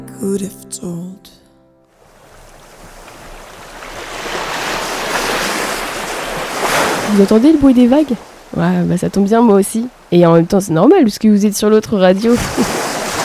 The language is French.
could have told. Vous entendez le bruit des vagues ? Ouais, bah ça tombe bien moi aussi. Et en même temps c'est normal puisque vous êtes sur l'autre radio.